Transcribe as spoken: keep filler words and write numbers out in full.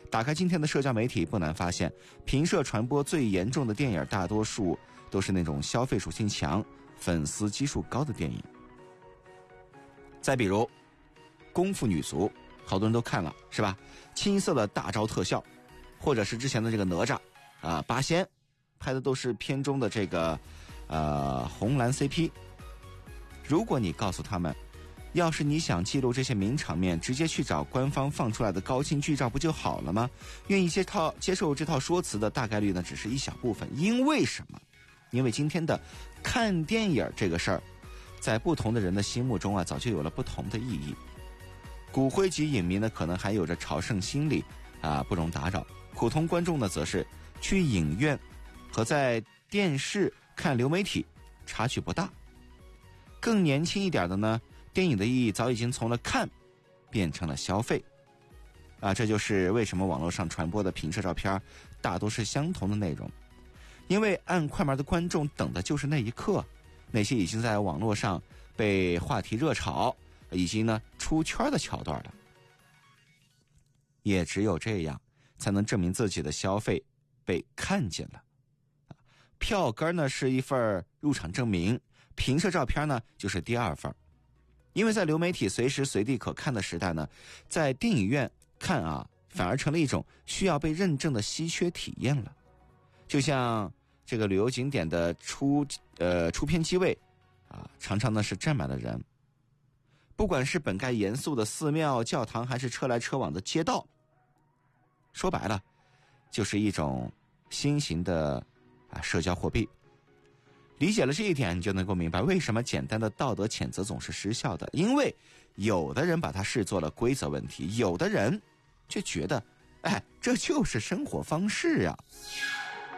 打开今天的社交媒体，不难发现，频社传播最严重的电影，大多数都是那种消费属性强、粉丝基数高的电影。再比如，功夫女足，好多人都看了，是吧？青涩的大招特效，或者是之前的这个哪吒啊、八仙，拍的都是片中的这个呃红蓝 C P。如果你告诉他们，要是你想记录这些名场面，直接去找官方放出来的高清剧照不就好了吗？愿意接套接受这套说辞的大概率呢，只是一小部分。因为什么？因为今天的看电影这个事儿，在不同的人的心目中啊，早就有了不同的意义。骨灰级影迷呢，可能还有着朝圣心理啊，不容打扰；普通观众呢，则是去影院和在电视看流媒体差距不大。更年轻一点的呢，电影的意义早已经从了看变成了消费啊，这就是为什么网络上传播的频社照片大多是相同的内容。因为按快门的观众等的就是那一刻，那些已经在网络上被话题热炒，以及呢出圈的桥段了。也只有这样才能证明自己的消费被看见了。票根呢是一份入场证明，频社照片呢就是第二份。因为在流媒体随时随地可看的时代呢，在电影院看啊，反而成了一种需要被认证的稀缺体验了。就像这个旅游景点的出呃出片机位啊，常常呢是站满了人。不管是本该严肃的寺庙、教堂，还是车来车往的街道，说白了，就是一种新型的啊社交货币。理解了这一点，你就能够明白为什么简单的道德谴责总是失效的。因为有的人把它视作了规则问题，有的人却觉得，哎，这就是生活方式啊。